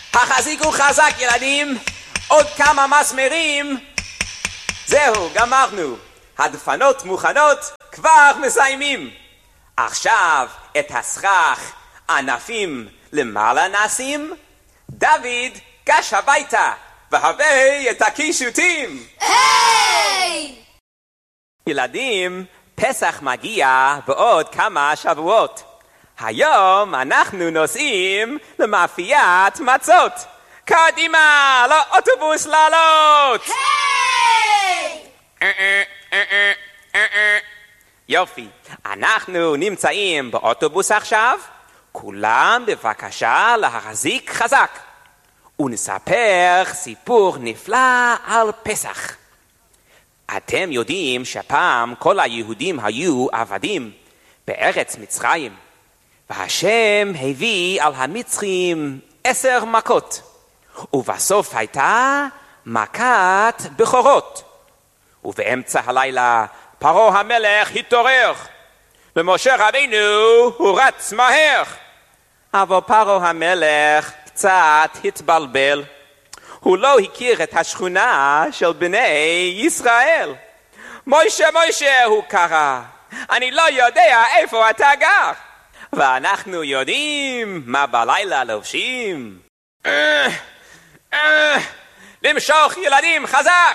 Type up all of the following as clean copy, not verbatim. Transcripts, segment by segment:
החזיקו חזק ילדים, עוד כמה מסמרים. זהו, גמרנו. הדפנות מוכנות, כבר מסיימים. עכשיו את הסכך ענפים למעלה נשים. דוד, גש הביתה והבא את הקישוטים. היי! ילדים, פסח מגיע בעוד כמה שבועות. היום אנחנו נוסעים למאפיית מצות. קדימה, לאוטובוס לעלות! היי! יופי, אנחנו נמצאים באוטובוס עכשיו. כולם בבקשה להחזיק חזק. ונספר סיפור נפלא על פסח. אתם יודעים שפעם כל היהודים היו עבדים בארץ מצרים. והשם הביא על המצרים 10 מכות. ובסוף הייתה מכת בכורות. ובאמצע הלילה פרעה המלך התעורר. למשה רבינו הוא רץ מהר. אבל פרעה המלך קצת התבלבל. הוא לא הכיר את השכונה של בני ישראל. מוישה הוא קרא. אני לא יודע איפה אתה גר. ואנחנו יודעים מה בלילה לובשים. למשוך ילדים חזק.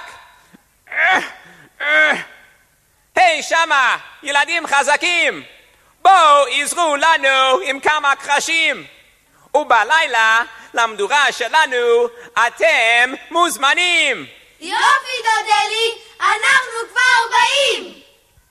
היי שמה, ילדים חזקים. בואו עזרו לנו עם כמה קרשים. ובלילה למדורה שלנו אתם מוזמנים. יופי דודלי, אנחנו כבר באים.